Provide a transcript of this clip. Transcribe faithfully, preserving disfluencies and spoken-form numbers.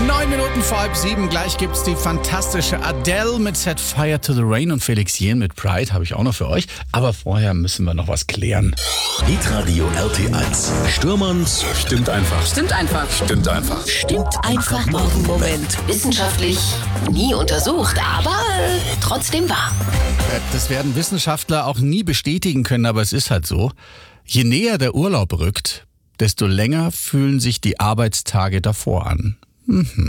Neun Minuten vor halb sieben, gleich gibt's die fantastische Adele mit Set Fire to the Rain und Felix Jähn mit Pride habe ich auch noch für euch. Aber vorher müssen wir noch was klären. Hitradio R T eins. Stürmanns stimmt einfach. Stimmt einfach. Stimmt einfach. Stimmt einfach. Morgenmoment. Wissenschaftlich nie untersucht, aber äh, trotzdem wahr. Das werden Wissenschaftler auch nie bestätigen können, aber es ist halt so. Je näher der Urlaub rückt, desto länger fühlen sich die Arbeitstage davor an. Mhm.